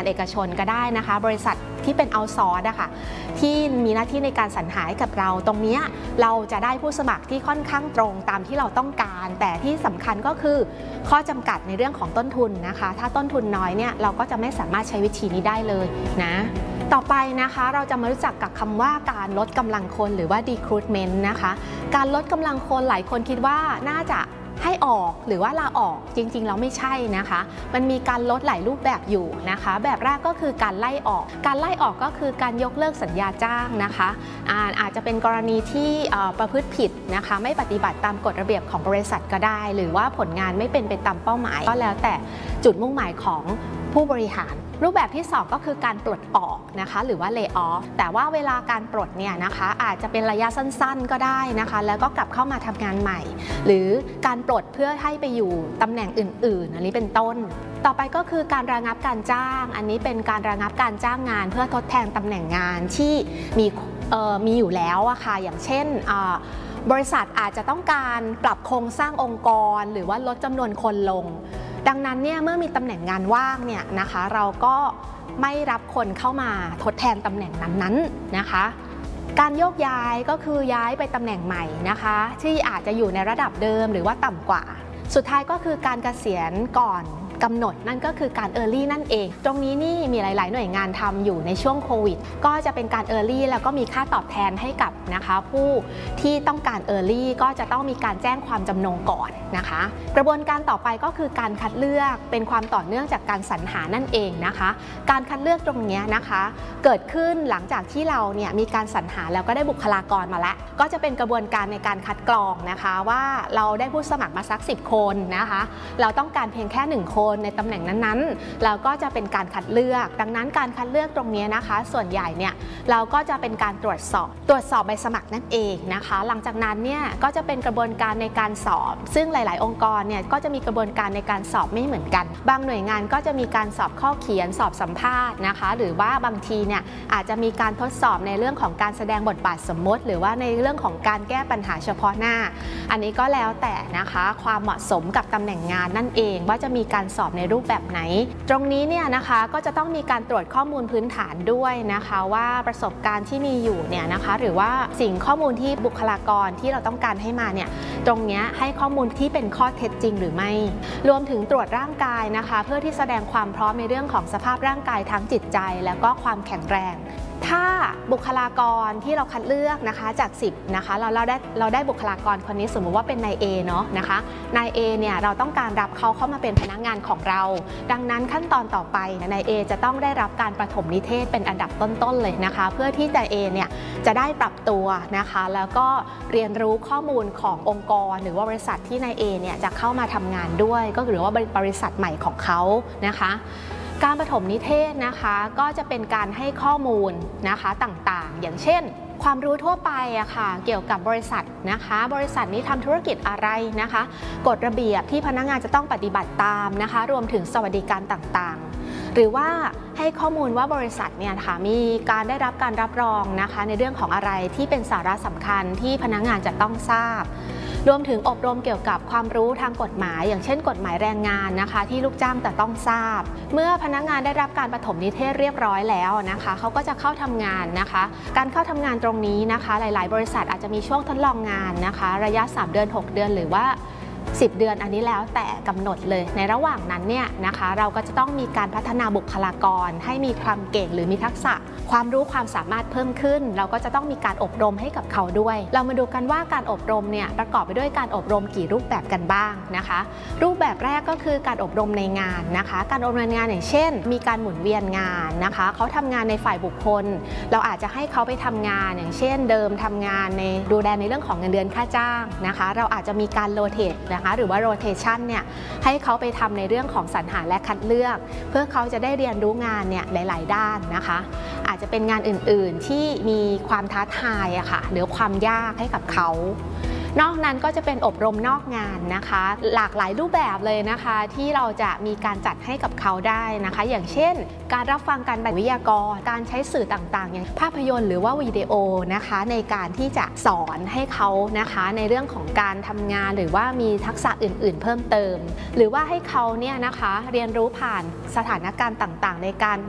านเอกชนก็ได้นะคะบริษัทที่เป็นเอาท์ซอร์สค่ะที่มีหน้าที่ในการสรรหากับเราตรงนี้เราจะได้ผู้สมัครที่ค่อนข้างตรงตามที่เราต้องการแต่ที่สำคัญก็คือข้อจำกัดในเรื่องของต้นทุนนะคะถ้าต้นทุนน้อยเนี่ยเราก็จะไม่สามารถใช้วิธีนี้ได้เลยนะต่อไปนะคะเราจะมารู้จักกับคำว่าการลดกำลังคนหรือว่า recruitment นะคะการลดกำลังคนหลายคนคิดว่าน่าจะให้ออกหรือว่าลาออกจริงๆแล้วไม่ใช่นะคะมันมีการลดหลายรูปแบบอยู่นะคะแบบแรกก็คือการไล่ออกก็คือการยกเลิกสัญญาจ้างนะคะอาจจะเป็นกรณีที่ประพฤติผิดนะคะไม่ปฏิบัติตามกฎระเบียบของบริษัทก็ได้หรือว่าผลงานไม่เป็นไปตามเป้าหมายก็แล้วแต่จุดมุ่งหมายของผู้บริหารรูปแบบที่2ก็คือการปลดออกนะคะหรือว่า lay off แต่ว่าเวลาการปลดเนี่ยนะคะอาจจะเป็นระยะสั้นๆก็ได้นะคะแล้วก็กลับเข้ามาทำงานใหม่หรือการปลดเพื่อให้ไปอยู่ตำแหน่งอื่นๆอันนี้เป็นต้นต่อไปก็คือการระงับการจ้างอันนี้เป็นการระงับการจ้างงานเพื่อทดแทนตำแหน่งงานที่มีอยู่แล้วอะค่ะอย่างเช่นบริษัทอาจจะต้องการปรับโครงสร้างองค์กรหรือว่าลดจำนวนคนลงดังนั้นเนี่ยเมื่อมีตำแหน่งงานว่างเนี่ยนะคะเราก็ไม่รับคนเข้ามาทดแทนตำแหน่งนั้นๆนะคะการโยกย้ายก็คือย้ายไปตำแหน่งใหม่นะคะที่อาจจะอยู่ในระดับเดิมหรือว่าต่ำกว่าสุดท้ายก็คือการเกษียณก่อนกำหนดนั่นก็คือการ Early นั่นเองตรงนี้นี่มีหลายๆหน่วยงานทำอยู่ในช่วงโควิดก็จะเป็นการ Early แล้วก็มีค่าตอบแทนให้กับนะคะผู้ที่ต้องการ Early ก็จะต้องมีการแจ้งความจำนงก่อนนะคะกระบวนการต่อไปก็คือการคัดเลือกเป็นความต่อเนื่องจากการสรรหานั่นเองนะคะการคัดเลือกตรงนี้นะคะเกิดขึ้นหลังจากที่เราเนี่ยมีการสรรหาแล้วก็ได้บุคลากรมาแล้วก็จะเป็นกระบวนการในการคัดกรองนะคะว่าเราได้ผู้สมัครมาสัก10 คนนะคะเราต้องการเพียงแค่1 คนในตำแหน่งนั้นๆเราก็จะเป็นการคัดเลือกดังนั้นการคัดเลือกตรงนี้นะคะส่วนใหญ่เนี่ยเราก็จะเป็นการตรวจสอบใบสมัครนั่นเองนะคะหลังจากนั้นเนี่ยก็จะเป็นกระบวนการในการสอบซึ่งหลายๆองค์กรเนี่ยก็จะมีกระบวนการในการสอบไม่เหมือนกันบางหน่วยงานก็จะมีการสอบข้อเขียนสอบสัมภาษณ์นะคะหรือว่าบางทีเนี่ยอาจจะมีการทดสอบในเรื่องของการแสดงบทบาทสมมติหรือว่าในเรื่องของการแก้ปัญหาเฉพาะหน้าอันนี้ก็แล้วแต่นะคะความเหมาะสมกับตำแหน่งงานนั่นเองว่าจะมีการสอบในรูปแบบไหนตรงนี้เนี่ยนะคะก็จะต้องมีการตรวจข้อมูลพื้นฐานด้วยนะคะว่าประสบการณ์ที่มีอยู่เนี่ยนะคะหรือว่าสิ่งข้อมูลที่บุคลากรที่เราต้องการให้มาเนี่ยตรงนี้ให้ข้อมูลที่เป็นข้อเท็จจริงหรือไม่รวมถึงตรวจร่างกายนะคะเพื่อที่แสดงความพร้อมในเรื่องของสภาพร่างกายทั้งจิตใจแล้วก็ความแข็งแรงถ้าบุคลากรที่เราคัดเลือกนะคะจาก10นะคะเราได้บุคลากรคนนี้สมมติว่าเป็นนาย A เนาะนะคะนาย A เนี่ยเราต้องการรับเขาเข้ามาเป็นพนักงานของเราดังนั้นขั้นตอนต่อไปนาย A จะต้องได้รับการประถมนิเทศเป็นอันดับต้นๆเลยนะคะเพื่อที่นาย A เนี่ยจะได้ปรับตัวนะคะแล้วก็เรียนรู้ข้อมูลขององค์กรหรือว่าบริษัทที่นาย A เนี่ยจะเข้ามาทำงานด้วยก็คือว่าบริษัทใหม่ของเขานะคะการประถมนิเทศนะคะก็จะเป็นการให้ข้อมูลนะคะต่างๆอย่างเช่นความรู้ทั่วไปอะค่ะเกี่ยวกับบริษัทนะคะบริษัทนี้ทำธุรกิจอะไรนะคะกฎระเบียบที่พนักงานจะต้องปฏิบัติตามนะคะรวมถึงสวัสดิการต่างๆหรือว่าให้ข้อมูลว่าบริษัทเนี่ยค่ะมีการได้รับการรับรองนะคะในเรื่องของอะไรที่เป็นสาระสำคัญที่พนักงานจะต้องทราบรวมถึงอบรมเกี่ยวกับความรู้ทางกฎหมายอย่างเช่นกฎหมายแรงงานนะคะที่ลูกจ้างจะต้องทราบเมื่อพนักงานได้รับการปฐมนิเทศเรียบร้อยแล้วนะคะเขาก็จะเข้าทำงานนะคะการเข้าทำงานตรงนี้นะคะหลายๆบริษัทอาจจะมีช่วงทดลองงานนะคะระยะ3 เดือน 6 เดือนหรือว่า10 เดือนอันนี้แล้วแต่กำหนดเลยในระหว่างนั้นเนี่ยนะคะเราก็จะต้องมีการพัฒนาบุคลากรให้มีความเก่งหรือมีทักษะความรู้ความสามารถเพิ่มขึ้นเราก็จะต้องมีการอบรมให้กับเขาด้วยเรามาดูกันว่าการอบรมเนี่ยประกอบไปด้วยการอบรมกี่รูปแบบกันบ้างนะคะรูปแบบแรกก็คือการอบรมในงานนะคะการอบรมในงานอย่างเช่นมีการหมุนเวียนงานนะคะเขาทำงานในฝ่ายบุคคลเราอาจจะให้เขาไปทำงานอย่างเช่นเดิมทำงานในดูแลในเรื่องของเงินเดือนค่าจ้างนะคะเราอาจจะมีการโรเตทนะคะหรือว่าโรเทชันเนี่ยให้เขาไปทำในเรื่องของสรรหาและคัดเลือกเพื่อเขาจะได้เรียนรู้งานเนี่ยหลายๆด้านนะคะอาจจะเป็นงานอื่นๆที่มีความท้าทายอะค่ะหรือความยากให้กับเขานอกนั้นก็จะเป็นอบรมนอกงานนะคะหลากหลายรูปแบบเลยนะคะที่เราจะมีการจัดให้กับเขาได้นะคะอย่างเช่นการรับฟังการวิทยากรการใช้สื่อต่างๆอย่างภาพยนตร์หรือว่าวิดีโอนะคะในการที่จะสอนให้เขานะคะในเรื่องของการทำงานหรือว่ามีทักษะอื่นๆเพิ่มเติมหรือว่าให้เขาเนี่ยนะคะเรียนรู้ผ่านสถานการณ์ต่างๆในการ